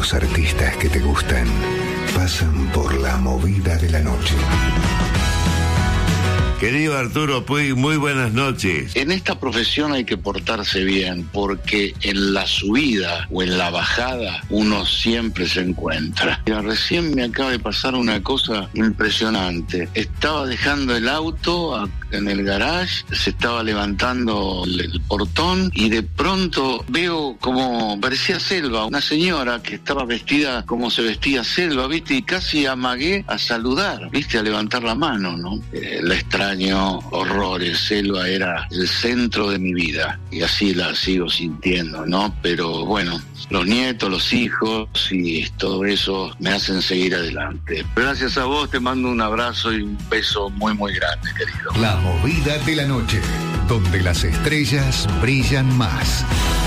Los artistas que te gustan pasan por la movida de la noche. Querido Arturo Puig, muy buenas noches. En esta profesión hay que portarse bien, porque en la subida o en la bajada uno siempre se encuentra. Recién me acaba de pasar una cosa impresionante. Estaba dejando el auto en el garage, se estaba levantando el portón y de pronto veo como parecía Selva, una señora que estaba vestida como se vestía Selva, ¿viste? Y casi amagué a saludar, ¿viste? A levantar la mano, ¿no? La extraño horrores. Selva era el centro de mi vida y así la sigo sintiendo, ¿no? Pero bueno, los nietos, los hijos y todo eso me hacen seguir adelante. Gracias a vos, te mando un abrazo y un beso muy muy grande, querido. La movida de la noche, donde las estrellas brillan más.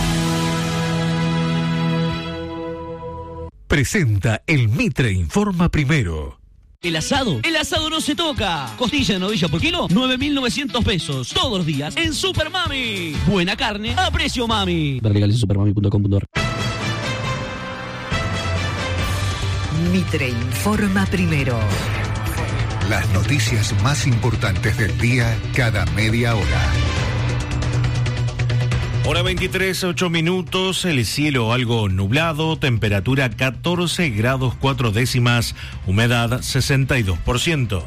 Presenta el Mitre Informa Primero. El asado no se toca. Costilla de novilla por kilo, 9.900 pesos. Todos los días en Super Mami. Buena carne a precio mami. Ver legales en supermami.com.ar. Mitre Informa Primero. Las noticias más importantes del día cada media hora. Hora 23, 8 minutos, el cielo algo nublado, temperatura 14 grados 4 décimas, humedad 62%.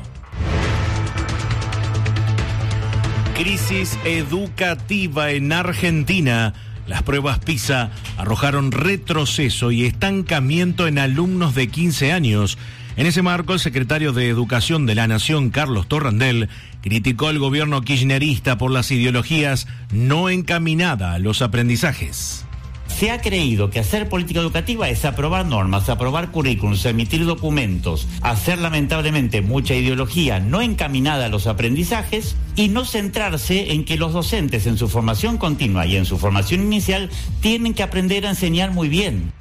Crisis educativa en Argentina. Las pruebas PISA arrojaron retroceso y estancamiento en alumnos de 15 años. En ese marco, el secretario de Educación de la Nación, Carlos Torrandell, criticó al gobierno kirchnerista por las ideologías no encaminadas a los aprendizajes. Se ha creído que hacer política educativa es aprobar normas, aprobar currículums, emitir documentos, hacer lamentablemente mucha ideología no encaminada a los aprendizajes y no centrarse en que los docentes en su formación continua y en su formación inicial tienen que aprender a enseñar muy bien.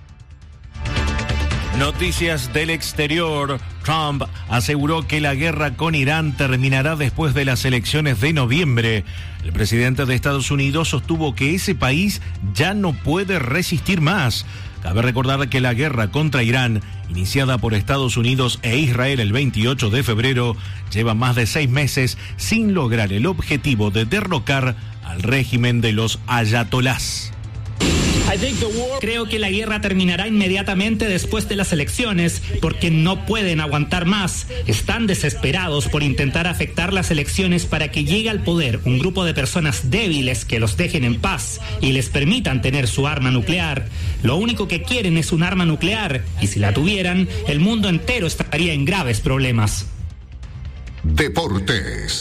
Noticias del exterior. Trump aseguró que la guerra con Irán terminará después de las elecciones de noviembre. El presidente de Estados Unidos sostuvo que ese país ya no puede resistir más. Cabe recordar que la guerra contra Irán, iniciada por Estados Unidos e Israel el 28 de febrero, lleva más de 6 meses sin lograr el objetivo de derrocar al régimen de los ayatolás. Creo que la guerra terminará inmediatamente después de las elecciones porque no pueden aguantar más. Están desesperados por intentar afectar las elecciones para que llegue al poder un grupo de personas débiles que los dejen en paz y les permitan tener su arma nuclear. Lo único que quieren es un arma nuclear y si la tuvieran, el mundo entero estaría en graves problemas. Deportes.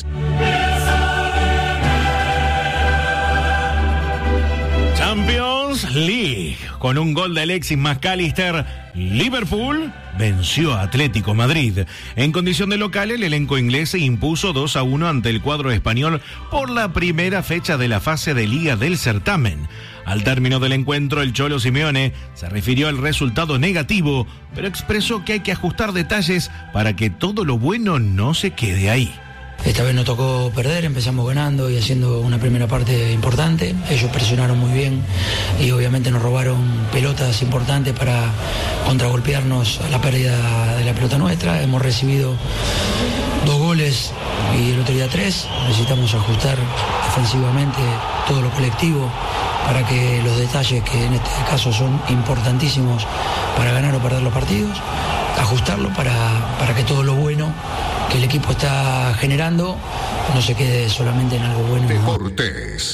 Champions League. Con un gol de Alexis McAllister, Liverpool venció a Atlético Madrid. En condición de local, el elenco inglés se impuso 2-1 ante el cuadro español por la primera fecha de la fase de liga del certamen. Al término del encuentro, el Cholo Simeone se refirió al resultado negativo, pero expresó que hay que ajustar detalles para que todo lo bueno no se quede ahí. Esta vez nos tocó perder, empezamos ganando y haciendo una primera parte importante. Ellos presionaron muy bien y obviamente nos robaron pelotas importantes para contragolpearnos a la pérdida de la pelota nuestra. Hemos recibido 2 goles y el otro día 3. Necesitamos ajustar defensivamente todo lo colectivo para que los detalles, que en este caso son importantísimos para ganar o perder los partidos, ajustarlo para que todo lo bueno que el equipo está generando no se quede solamente en algo bueno. Deportes.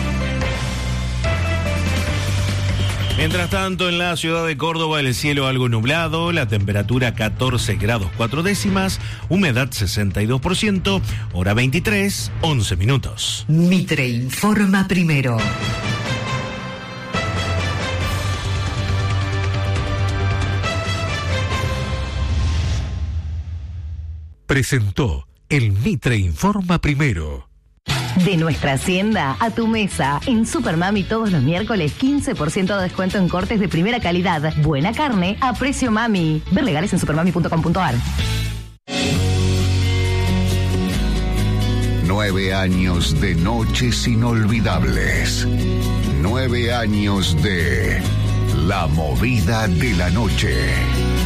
Mientras tanto, en la ciudad de Córdoba, el cielo algo nublado, la temperatura 14 grados 4 décimas, humedad 62%, hora 23, 11 minutos. Mitre Informa Primero. Presentó el Mitre Informa Primero. De nuestra hacienda a tu mesa. En Super Mami todos los miércoles 15% de descuento en cortes de primera calidad. Buena carne a precio mami. Ver legales en supermami.com.ar. 9 años de noches inolvidables. 9 años de La movida de la noche.